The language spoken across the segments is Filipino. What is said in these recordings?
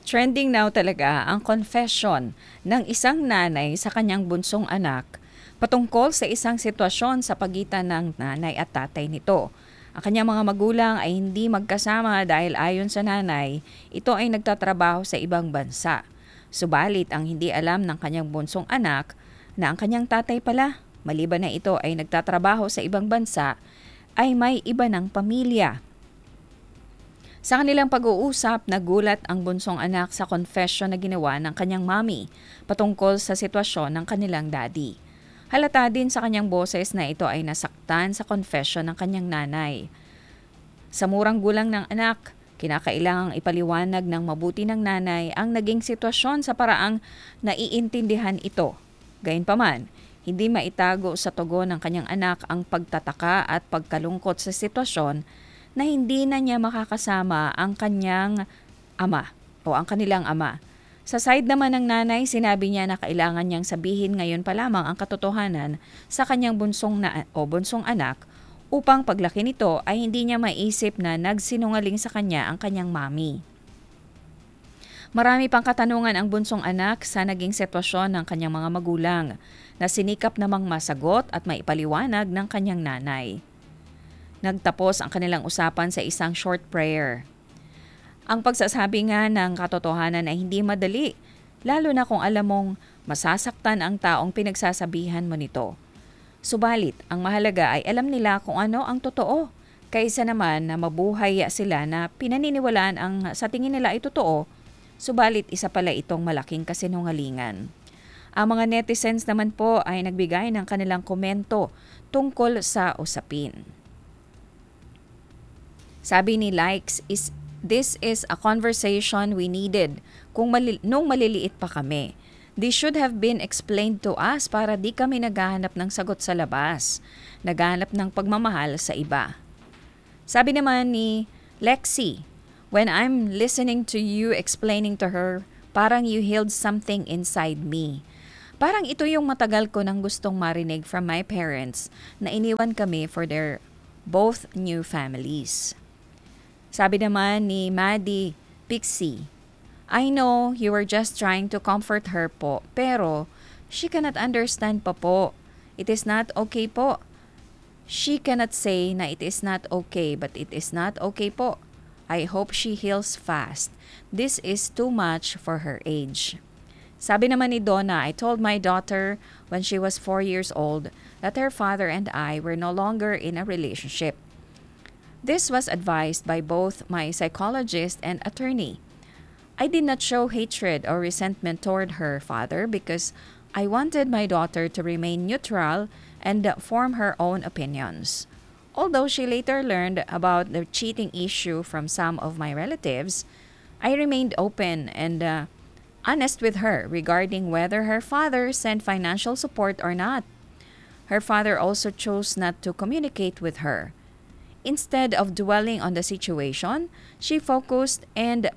Trending now talaga ang confession ng isang nanay sa kanyang bunsong anak patungkol sa isang sitwasyon sa pagitan ng nanay at tatay nito. Ang kanyang mga magulang ay hindi magkasama dahil ayon sa nanay, ito ay nagtatrabaho sa ibang bansa. Subalit ang hindi alam ng kanyang bunsong anak na ang kanyang tatay pala, maliban na ito ay nagtatrabaho sa ibang bansa, ay may iba ng pamilya. Sa kanilang pag-uusap, nagulat ang bunsong anak sa confession na ginawa ng kanyang mami patungkol sa sitwasyon ng kanilang daddy. Halata din sa kanyang boses na ito ay nasaktan sa confession ng kanyang nanay. Sa murang gulang ng anak, kinakailangang ipaliwanag ng mabuti ng nanay ang naging sitwasyon sa paraang naiintindihan ito. Gayunpaman, hindi maitago sa tugon ng kanyang anak ang pagtataka at pagkalungkot sa sitwasyon na hindi na niya makakasama ang kanyang ama o ang kanilang ama. Sa side naman ng nanay, sinabi niya na kailangan niyang sabihin ngayon pa lamang ang katotohanan sa kanyang bunsong anak upang paglaki nito ay hindi niya maisip na nagsinungaling sa kanya ang kanyang mami. Marami pang katanungan ang bunsong anak sa naging sitwasyon ng kanyang mga magulang na sinikap namang masagot at maipaliwanag ng kanyang nanay. Nagtapos ang kanilang usapan sa isang short prayer. Ang pagsasabi nga ng katotohanan ay hindi madali, lalo na kung alam mong masasaktan ang taong pinagsasabihan mo nito. Subalit, ang mahalaga ay alam nila kung ano ang totoo, kaysa naman na mabuhay sila na pinaniniwalaan ang sa tingin nila ay totoo, subalit isa pala itong malaking kasinungalingan. Ang mga netizens naman po ay nagbigay ng kanilang komento tungkol sa usapin. Sabi ni Likes, this is a conversation we needed nung maliliit pa kami. This should have been explained to us para di kami naghahanap ng sagot sa labas, naghahanap ng pagmamahal sa iba. Sabi naman ni Lexi, when I'm listening to you explaining to her, parang you healed something inside me. Parang ito yung matagal ko nang gustong marinig from my parents na iniwan kami for their both new families. Sabi naman ni Maddie Pixie, I know you were just trying to comfort her po, pero she cannot understand pa po. It is not okay po. She cannot say na it is not okay, but it is not okay po. I hope she heals fast. This is too much for her age. Sabi naman ni Donna, I told my daughter when she was 4 years old that her father and I were no longer in a relationship. This was advised by both my psychologist and attorney. I did not show hatred or resentment toward her father because I wanted my daughter to remain neutral and form her own opinions. Although she later learned about the cheating issue from some of my relatives, I remained open and honest with her regarding whether her father sent financial support or not. Her father also chose not to communicate with her. Instead of dwelling on the situation, she focused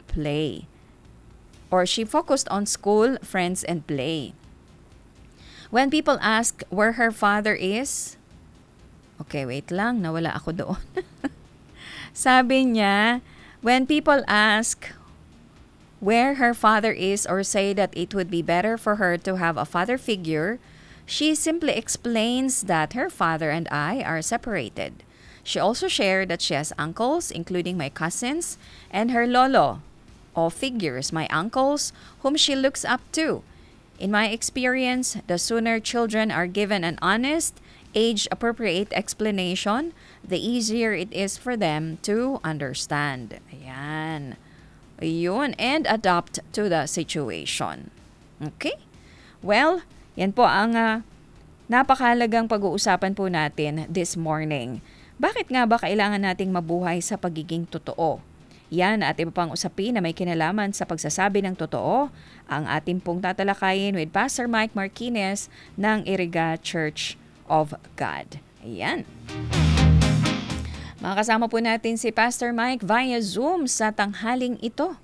on school, friends, and play. When people ask where her father is, okay, wait lang, nawala ako doon. Sabi niya, when people ask where her father is or say that it would be better for her to have a father figure, she simply explains that her father and I are separated. She also shared that she has uncles, including my cousins, and her lolo, all figures, my uncles, whom she looks up to. In my experience, the sooner children are given an honest, age-appropriate explanation, the easier it is for them to understand. Ayan. Ayun, and adapt to the situation. Okay? Well, yan po ang napakahalagang pag-uusapan po natin this morning. Bakit nga ba kailangan nating mabuhay sa pagiging totoo? Yan at iba pang usapin na may kinalaman sa pagsasabi ng totoo ang ating pong tatalakayin with Pastor Mike Marquinez ng Iriga Church of God. Ayan. Makakasama po natin si Pastor Mike via Zoom sa tanghaling ito.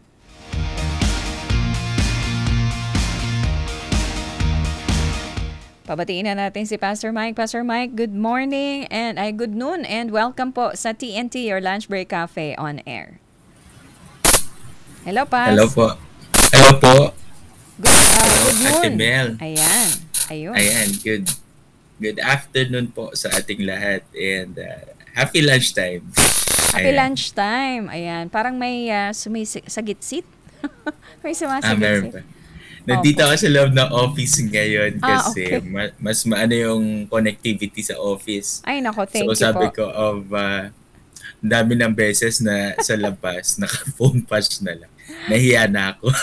Pabatiin na natin si Pastor Mike. Pastor Mike, good morning and good noon and welcome po sa TNT, your Lunch Break Cafe on Air. Hello, Pas. Hello po. Hello po, Good Ate afternoon. Mel. Ayan. Ayun. Ayan, good afternoon po sa ating lahat and happy lunchtime. Happy Ayan, lunchtime. Ayan. Parang may sumisagit-sit. May meron sumasagit-sit. pa. Nandito Opo. ako sa loob ng office ngayon kasi Okay. mas maano yung connectivity sa office. Ay, nako. So Thank you sabi po. ko ang dami ng beses na sa labas, naka-phone patch na lang. Nahiya na ako.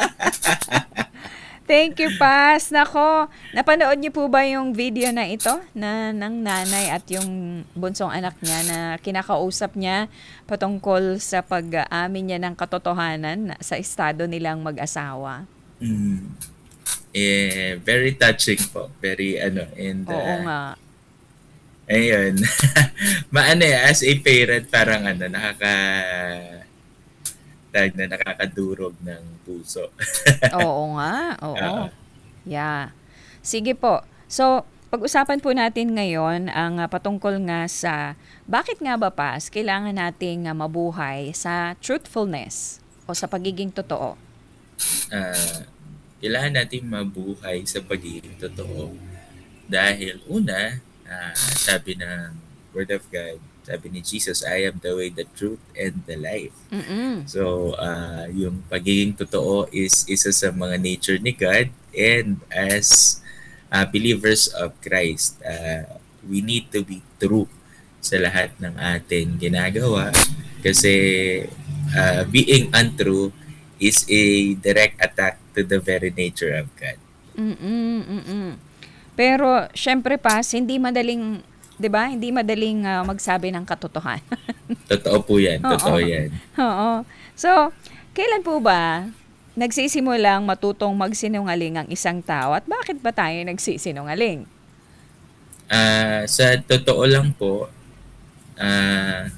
Thank you, Pas. Nako, napanood niyo po ba yung video na ito ng nanay at yung bunsong anak niya na kinakausap niya patungkol sa pag-amin niya ng katotohanan sa estado nilang mag-asawa? Mm, very touching po. Very ano and Oo nga. ayun. Maano as a parent, parang nakakadurog ng puso. Oo nga, oo. Oo. Yeah. Sige po. So, pag-usapan po natin ngayon ang patungkol nga sa bakit nga ba pas kailangan nating mabuhay sa truthfulness o sa pagiging totoo. Ah, kailangan natin mabuhay sa pagiging totoo. Dahil una, sabi ng Word of God, sabi ni Jesus, I am the way, the truth, and the life. Mm. So, yung pagiging totoo is isa sa mga nature ni God, and as believers of Christ, we need to be true sa lahat ng ating ginagawa kasi being untrue is a direct attack to the very nature of God. Mm. Mm. Pero syempre pas hindi madaling 'di ba? Hindi madaling magsabi ng katotohanan. Totoo po yan, Oo. totoo yan. Oo. So, kailan po ba nagsisimulang matutong magsinungaling ang isang tao at bakit ba tayo nagsisinungaling? Sa totoo lang po, ah